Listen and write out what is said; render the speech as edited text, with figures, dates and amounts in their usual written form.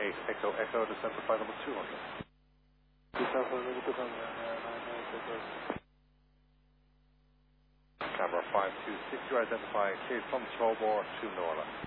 Echo Echo, descent to flight level 200. Camera 526, you identify Cape from Slowbore to Norla.